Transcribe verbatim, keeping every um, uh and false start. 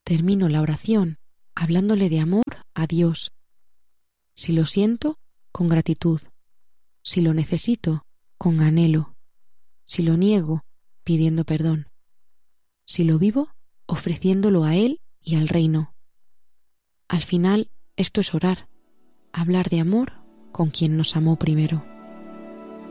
Termino la oración hablándole de amor a Dios. Si lo siento, con gratitud. Si lo necesito, con anhelo. Si lo niego, pidiendo perdón. Si lo vivo, ofreciéndolo a Él y al reino. Al final, esto es orar, hablar de amor con quien nos amó primero.